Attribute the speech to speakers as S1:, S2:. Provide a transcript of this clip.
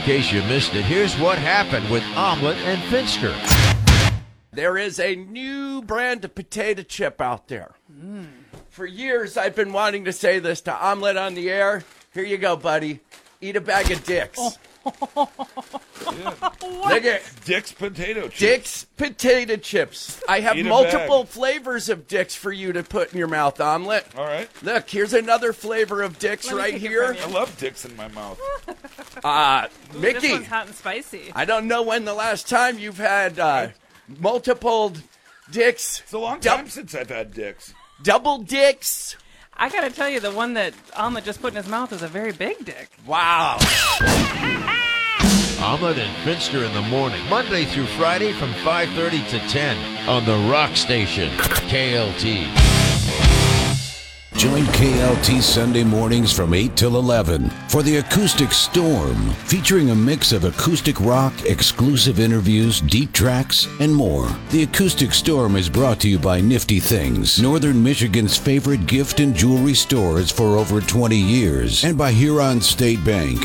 S1: case you missed it, here's what happened with Omelet and Finster.
S2: There is a new brand of potato chip out there. For years, I've been wanting to say this to Omelet on the air. Here you go, buddy. Eat a bag of Dick's. Look at
S3: Dick's potato chips.
S2: Dick's potato chips. I have
S3: Eat a
S2: multiple
S3: bag.
S2: flavors of Dick's for you to put in your mouth, Omelet.
S3: All right.
S2: Look, here's another flavor of Dick's
S4: Let me
S2: right
S4: take it
S2: here.
S4: from
S3: I love Dick's in my mouth.
S4: This
S2: Mickey,
S4: one's hot and spicy.
S2: I don't know when the last time you've had multiple Dick's.
S3: It's a long time since I've had Dick's.
S2: Double Dick's.
S4: I gotta tell you, the one that Omelet just put in his mouth is a very big dick.
S2: Wow.
S1: Omelet and Finster in the morning, Monday through Friday from 5:30 to 10 on the Rock Station, KLT.
S5: Join KLT Sunday mornings from 8 till 11 for the Acoustic Storm, featuring a mix of acoustic rock, exclusive interviews, deep tracks, and more. The Acoustic Storm is brought to you by Nifty Things, Northern Michigan's favorite gift and jewelry stores for over 20 years, and by Huron State Bank.